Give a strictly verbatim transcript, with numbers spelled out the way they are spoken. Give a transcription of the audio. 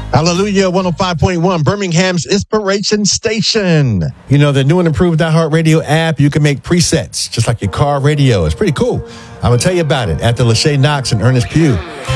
Hallelujah, one oh five point one, Birmingham's Inspiration Station. You know, the new and improved iHeartRadio app, you can make presets, just like your car radio. It's pretty cool. I'm going to tell you about it after Lachey Knox and Ernest Pugh.